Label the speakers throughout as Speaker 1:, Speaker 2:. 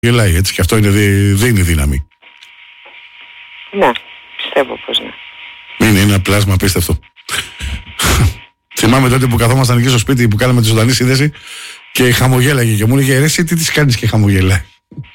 Speaker 1: Γελάει έτσι και αυτό δίνει δύναμη.
Speaker 2: Ναι, πιστεύω πως ναι.
Speaker 1: Είναι ένα πλάσμα απίστευτο. Θυμάμαι τότε που καθόμασταν εκεί στο σπίτι που κάναμε τη ζωντανή σύνδεση και χαμογέλαγε και μου έλεγε ρε εσύ τι τις κάνεις και χαμογελάει.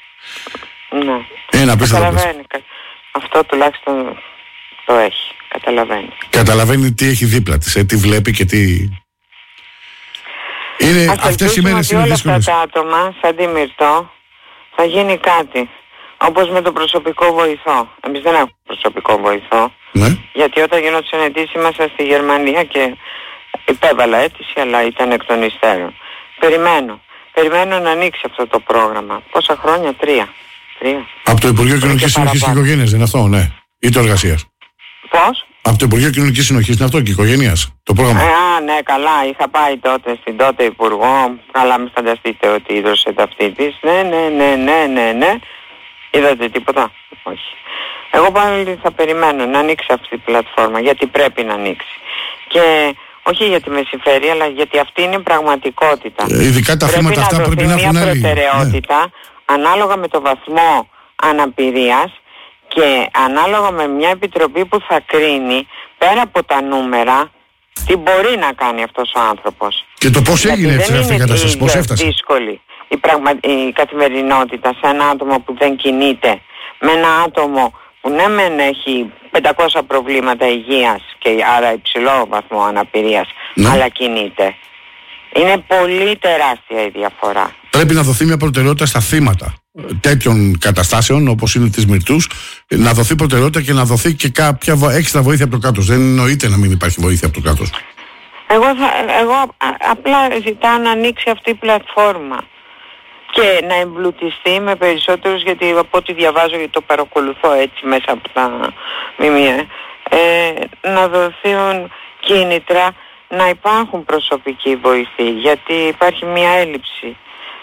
Speaker 2: Ναι.
Speaker 1: Ένα απίστευτο.
Speaker 2: Καταλαβαίνει. Αυτό τουλάχιστον το έχει. Καταλαβαίνει.
Speaker 1: Καταλαβαίνει τι έχει δίπλα της, τι βλέπει και τι... Είναι, αυτές οι μέρες είναι δύσκολες.
Speaker 2: Όλα αυτά τα άτομα, σαν τη Μυρτώ, θα γίνει κάτι. Όπως με τον προσωπικό βοηθό. Εμείς δεν έχουμε προσωπικό βοηθό.
Speaker 1: Ναι.
Speaker 2: Γιατί όταν γινόντουσαν αιτήσεις ήμασταν στη Γερμανία και υπέβαλα αίτηση, αλλά ήταν εκ των υστέρων. Περιμένω να ανοίξει αυτό το πρόγραμμα. Πόσα χρόνια? 3.
Speaker 1: Από το Υπουργείο Κοινωνικής Συνοχής και Οικογένειας δεν είναι αυτό, ναι? Ή το Εργασίας?
Speaker 2: Πώς?
Speaker 1: Από το Υπουργείο Κοινωνικής Συνοχής είναι αυτό και Οικογένειας, το πρόγραμμα?
Speaker 2: Ναι, καλά. Είχα πάει τότε στην τότε Υπουργό. Καλά, μην φανταστείτε ότι ίδρωσε αυτή της. Ναι. Είδατε τίποτα? Όχι. Εγώ πάλι θα περιμένω να ανοίξει αυτή η πλατφόρμα, γιατί πρέπει να ανοίξει. Και όχι γιατί με συμφέρει, αλλά γιατί αυτή είναι η πραγματικότητα.
Speaker 1: Ειδικά τα θέματα αυτά πρέπει να έχουν
Speaker 2: μια
Speaker 1: άλλη
Speaker 2: προτεραιότητα ανάλογα με το βαθμό αναπηρίας και ανάλογα με μια επιτροπή που θα κρίνει πέρα από τα νούμερα τι μπορεί να κάνει αυτός ο άνθρωπος.
Speaker 1: Και το πώς έγινε έτσι αυτή η κατάσταση, πώς έφτασε?
Speaker 2: Είναι δύσκολη η καθημερινότητα σε ένα άτομο που δεν κινείται με ένα άτομο που ναι μεν έχει 500 προβλήματα υγείας και άρα υψηλό βαθμό αναπηρίας, αλλά κινείται. Είναι πολύ τεράστια η διαφορά.
Speaker 1: Πρέπει να δοθεί μια προτεραιότητα στα θύματα τέτοιων καταστάσεων όπως είναι της Μυρτούς, να δοθεί προτεραιότητα και να δοθεί και κάποια έξτρα βοήθεια από το κράτος. Δεν εννοείται να μην υπάρχει βοήθεια από το κράτος.
Speaker 2: Εγώ απλά ζητάω να ανοίξει αυτή η πλατφόρμα και να εμπλουτιστεί με περισσότερους, γιατί από ό,τι διαβάζω, γιατί το παρακολουθώ έτσι μέσα από τα ΜΜΕ, να δοθούν κίνητρα να υπάρχουν προσωπικοί βοηθοί, γιατί υπάρχει μια έλλειψη.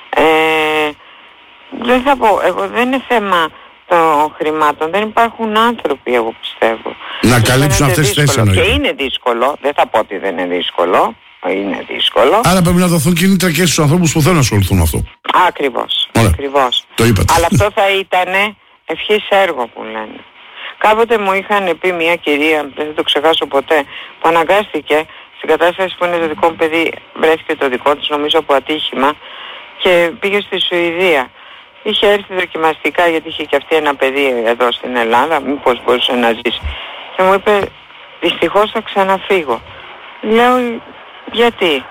Speaker 2: Δεν θα πω, δεν είναι θέμα των χρημάτων, δεν υπάρχουν άνθρωποι, εγώ πιστεύω.
Speaker 1: Να καλύψουν αυτές τις θέσεις εννοείται.
Speaker 2: Και είναι δύσκολο, δεν θα πω ότι δεν είναι δύσκολο, είναι δύσκολο.
Speaker 1: Άρα πρέπει να δοθούν κίνητρα και στους ανθρώπους που θέλουν να ασχοληθούν με αυτό.
Speaker 2: Ακριβώς.
Speaker 1: Το είπατε.
Speaker 2: Αλλά αυτό θα ήταν ευχής έργο που λένε. Κάποτε μου είχαν πει μια κυρία, δεν θα το ξεχάσω ποτέ, που αναγκάστηκε στην κατάσταση που είναι το δικό μου παιδί, βρέθηκε το δικό της νομίζω από ατύχημα και πήγε στη Σουηδία. Είχε έρθει δοκιμαστικά γιατί είχε και αυτή ένα παιδί εδώ στην Ελλάδα, μήπως μπορούσε να ζήσει. Και μου είπε, δυστυχώς θα ξαναφύγω. Λέω, γιατί?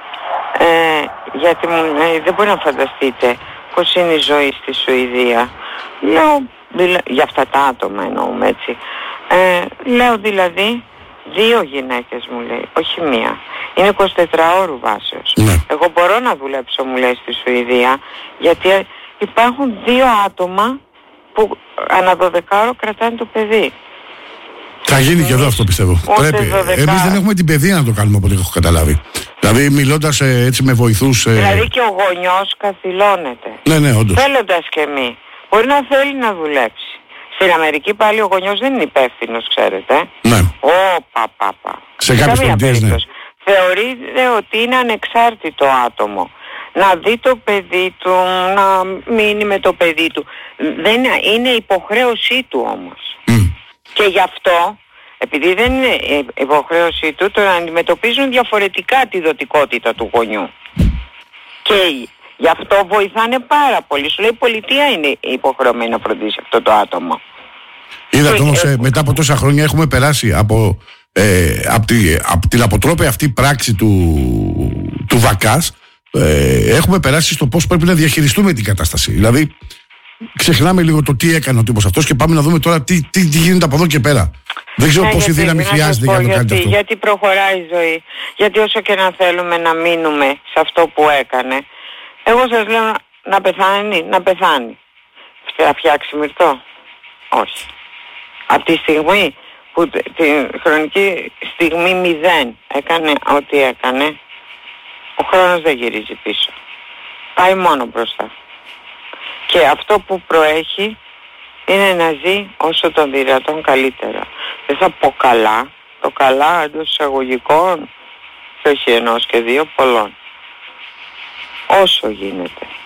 Speaker 2: Γιατί μου λέει, δεν μπορεί να φανταστείτε πώς είναι η ζωή στη Σουηδία. Λέω, για αυτά τα άτομα εννοούμε έτσι. Λέω δηλαδή, 2 γυναίκες μου λέει, όχι μία. Είναι 24 ώρου βάσεως.
Speaker 1: Ναι.
Speaker 2: Εγώ μπορώ να δουλέψω, μου λέει, στη Σουηδία, γιατί υπάρχουν 2 άτομα που ανά 12 ώρο κρατάνε το παιδί.
Speaker 1: Θα γίνει και εδώ αυτό πιστεύω. Πρέπει. Εμείς δεν έχουμε την παιδεία να το κάνουμε από ό,τι έχω καταλάβει. Δηλαδή μιλώντας έτσι με βοηθούς...
Speaker 2: Δηλαδή και ο γονιός καθυλώνεται.
Speaker 1: Ναι, όντως.
Speaker 2: Θέλοντας και μη. Μπορεί να θέλει να δουλέψει. Στην Αμερική πάλι ο γονιός δεν είναι υπεύθυνος, ξέρετε.
Speaker 1: Ναι. Σε κάποιες πολιτείες, ναι.
Speaker 2: Θεωρείται ότι είναι ανεξάρτητο άτομο. Να δει το παιδί του, να μείνει με το παιδί του. Δεν είναι υποχρέωσή του όμως. Και γι' αυτό, επειδή δεν είναι υποχρέωσή του, τον αντιμετωπίζουν διαφορετικά τη δοτικότητα του γονιού. Και γι' αυτό βοηθάνε πάρα πολύ. Σου λέει η πολιτεία είναι υποχρεωμένη να φροντίσει αυτό το άτομο.
Speaker 1: Είδατε όμως μετά από τόσα χρόνια έχουμε περάσει από την αποτρόπαια αυτή πράξη του Βακάς, έχουμε περάσει στο πώς πρέπει να διαχειριστούμε την κατάσταση. Δηλαδή ξεχνάμε λίγο το τι έκανε ο τύπος αυτός και πάμε να δούμε τώρα τι γίνεται από εδώ και πέρα. Δεν ξέρω πόση δύναμη χρειάζεται για να το κάνετε αυτό. Γιατί προχωράει η ζωή. Γιατί όσο και να θέλουμε να μείνουμε σε αυτό που έκανε, εγώ σας λέω να πεθάνει. Θα φτιάξει Μυρτώ? Όχι. Από τη στιγμή που τη χρονική στιγμή 0 έκανε ό,τι έκανε, ο χρόνος δεν γυρίζει πίσω. Πάει μόνο μπροστά. Και αυτό που προέχει είναι να ζει όσο τον δυνατόν καλύτερα. Δεν θα πω καλά, το καλά εντός εισαγωγικών, και όχι ενός και δύο, πολλών. Όσο γίνεται.